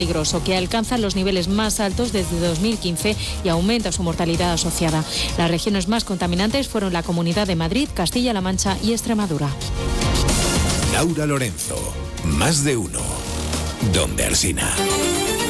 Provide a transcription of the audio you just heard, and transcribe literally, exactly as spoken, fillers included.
peligroso, que alcanza los niveles más altos desde dos mil quince y aumenta su mortalidad asociada. Las regiones más contaminantes fueron la Comunidad de Madrid, Castilla-La Mancha y Extremadura. Laura Lorenzo, más de uno, donde Alsina.